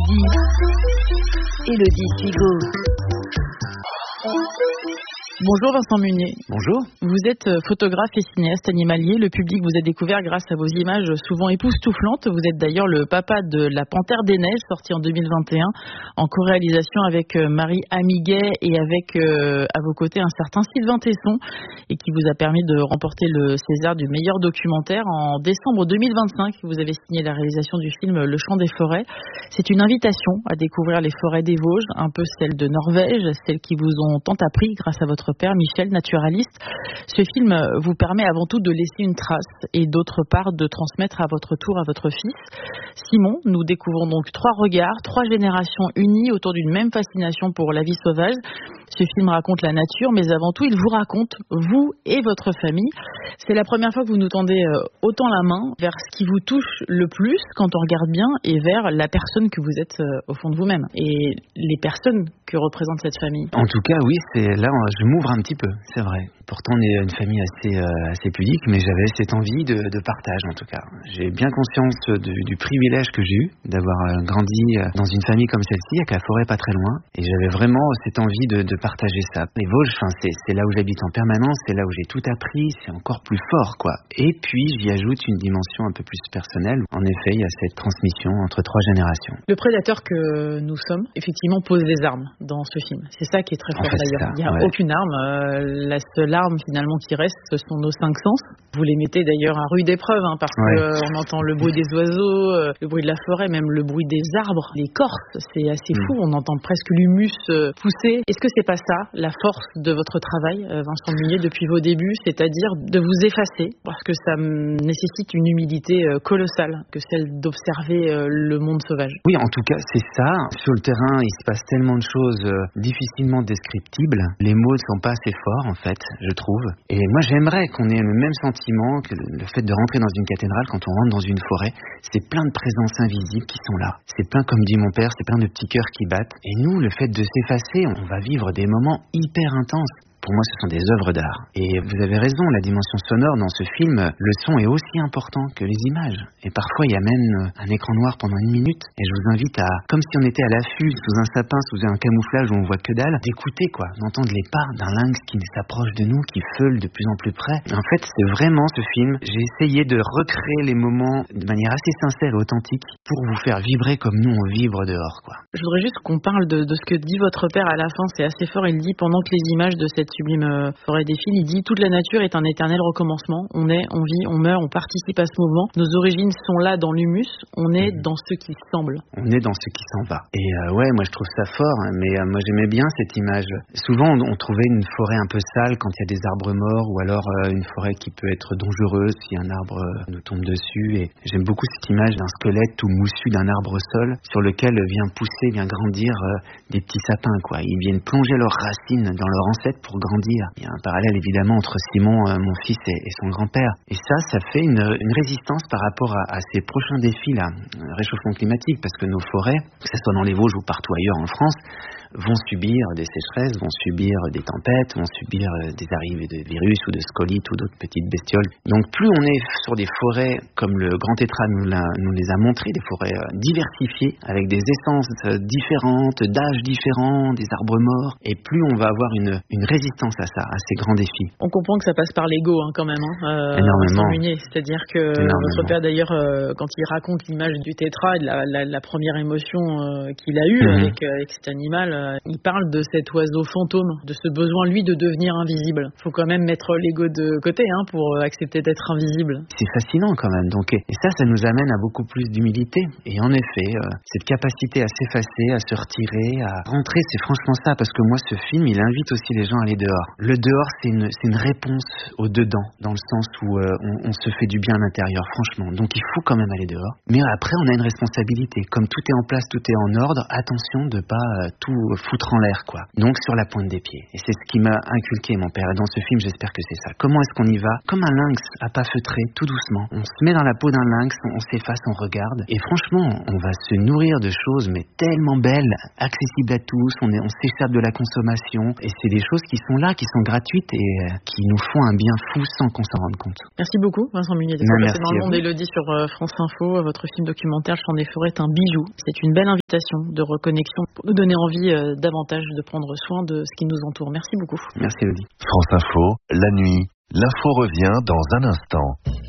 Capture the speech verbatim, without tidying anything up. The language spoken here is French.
Élodie. Élodie Sigaud. Bonjour Vincent Munier. Bonjour. Vous êtes photographe et cinéaste animalier. Le public vous a découvert grâce à vos images souvent époustouflantes. Vous êtes d'ailleurs le papa de La Panthère des Neiges, sortie en deux mille vingt et un, en co-réalisation avec Marie Amiguet et avec euh, à vos côtés un certain Sylvain Tesson, et qui vous a permis de remporter le César du meilleur documentaire en décembre deux mille vingt-cinq. Vous avez signé la réalisation du film Le Chant des forêts. C'est une invitation à découvrir les forêts des Vosges, un peu celles de Norvège, celles qui vous ont tant appris grâce à votre père Michel, naturaliste. Ce film vous permet avant tout de laisser une trace et d'autre part de transmettre à votre tour à votre fils. Simon, nous découvrons donc trois regards, trois générations unies autour d'une même fascination pour la vie sauvage. Ce film raconte la nature, mais avant tout, il vous raconte, vous et votre famille. C'est la première fois que vous nous tendez autant la main vers ce qui vous touche le plus quand on regarde bien et vers la personne que vous êtes au fond de vous-même et les personnes que représente cette famille. En tout cas, oui, c'est là, je m'ouvre un petit peu, c'est vrai. Pourtant, on est une famille assez, euh, assez pudique, mais j'avais cette envie de, de partage, en tout cas. J'ai bien conscience du, du privilège que j'ai eu d'avoir euh, grandi dans une famille comme celle-ci, avec la forêt pas très loin. Et j'avais vraiment cette envie de, de partager ça. Les Vosges, c'est, c'est là où j'habite en permanence, c'est là où j'ai tout appris, c'est encore plus fort, quoi. Et puis, j'y ajoute une dimension un peu plus personnelle. En effet, il y a cette transmission entre trois générations. Le prédateur que nous sommes, effectivement, pose des armes dans ce film. C'est ça qui est très fort, en fait, d'ailleurs. Ça, il n'y a ouais. aucune arme. Euh, la seule arme, finalement, qui reste, ce sont nos cinq sens. Vous les mettez d'ailleurs à rude épreuve, hein, parce ouais. qu'on euh, entend le bruit des oiseaux, euh, le bruit de la forêt, même le bruit des arbres, l'écorce. C'est assez fou. Mm. On entend presque l'humus euh, pousser. Est-ce que c'est pas ça, la force de votre travail, euh, Vincent Munier, depuis vos débuts, c'est-à-dire de vous effacer, parce que ça nécessite une humilité euh, colossale, que celle d'observer euh, le monde sauvage? Oui, en tout cas, c'est ça. Sur le terrain, il se passe tellement de choses euh, difficilement descriptibles. Les mots ne sont pas assez forts, en fait, je trouve. Et moi, j'aimerais qu'on ait le même sentiment que le fait de rentrer dans une cathédrale quand on rentre dans une forêt. C'est plein de présences invisibles qui sont là. C'est plein, comme dit mon père, c'est plein de petits cœurs qui battent. Et nous, le fait de s'effacer, on va vivre des moments hyper intenses. Pour moi, ce sont des œuvres d'art. Et vous avez raison, la dimension sonore dans ce film, le son est aussi important que les images. Et parfois, il y a même un écran noir pendant une minute. Et je vous invite à, comme si on était à l'affût, sous un sapin, sous un camouflage où on voit que dalle, d'écouter, quoi, d'entendre les pas d'un lynx qui s'approche de nous, qui feule de plus en plus près. En fait, c'est vraiment ce film. J'ai essayé de recréer les moments de manière assez sincère et authentique pour vous faire vibrer comme nous on vibre dehors, quoi. Je voudrais juste qu'on parle de, de ce que dit votre père à la fin. C'est assez fort. Il dit, pendant que les images de cette sublime euh, forêt défilent, il dit: toute la nature est un éternel recommencement. On est, on vit, on meurt, on participe à ce mouvement. Nos origines sont là dans l'humus. On est dans ce qui semble. On est dans ce qui s'en va. Et euh, ouais, moi je trouve ça fort, hein, mais euh, moi j'aimais bien cette image. Souvent on, on trouvait une forêt un peu sale quand il y a des arbres morts, ou alors euh, une forêt qui peut être dangereuse si un arbre euh, nous tombe dessus. Et j'aime beaucoup cette image d'un squelette tout moussu d'un arbre au sol, sur lequel vient pousser, vient grandir euh, des petits sapins, quoi. Ils viennent plonger leurs racines dans leur ancêtre pour grandir. Il y a un parallèle évidemment entre Simon, euh, mon fils, et, et son grand-père. Et ça, ça fait une, une résistance par rapport à, à ces prochains défis là, réchauffement climatique, parce que nos forêts, que ce soit dans les Vosges ou partout ailleurs en France, vont subir des sécheresses, vont subir des tempêtes, vont subir des arrivées de virus ou de scolites ou d'autres petites bestioles. Donc plus on est sur des forêts comme le Grand Tétras nous, l'a, nous les a montré, des forêts diversifiées avec des essences différentes, d'âges différents, des arbres morts, et plus on va avoir une, une résistance à ça, à ces grands défis. On comprend que ça passe par l'ego, hein, quand même, hein, euh, énormément. Munier. C'est-à-dire que énormément. Votre père d'ailleurs, euh, quand il raconte l'image du tétra, la, la, la première émotion euh, qu'il a eue mm-hmm. avec, avec cet animal, euh, il parle de cet oiseau fantôme, de ce besoin lui de devenir invisible. Il faut quand même mettre l'ego de côté, hein, pour accepter d'être invisible. C'est fascinant quand même. Donc, et ça, ça nous amène à beaucoup plus d'humilité. Et en effet, euh, cette capacité à s'effacer, à se retirer, à rentrer, c'est franchement ça. Parce que moi, ce film, il invite aussi les gens à aller dehors. Le dehors, c'est une, c'est une réponse au dedans, dans le sens où euh, on, on se fait du bien à l'intérieur, franchement. Donc, il faut quand même aller dehors. Mais après, on a une responsabilité. Comme tout est en place, tout est en ordre, attention de pas euh, tout foutre en l'air, quoi. Donc sur la pointe des pieds. Et c'est ce qui m'a inculqué mon père. Et dans ce film, j'espère que c'est ça. Comment est-ce qu'on y va? Comme un lynx, à pas feutrer, tout doucement. On se met dans la peau d'un lynx, on s'efface, on regarde. Et franchement, on va se nourrir de choses, mais tellement belles, accessibles à tous. On, est, on s'échappe de la consommation. Et c'est des choses qui sont là, qui sont gratuites et euh, qui nous font un bien fou sans qu'on s'en rende compte. Merci beaucoup, Vincent Munier, d'être passé dans le monde d'Élodie sur France Info. Votre film documentaire Chant des forêts est un bijou. C'est une belle invitation de reconnexion pour nous donner envie euh, davantage de prendre soin de ce qui nous entoure. Merci beaucoup. Merci Élodie. France Info, la nuit, l'info revient dans un instant.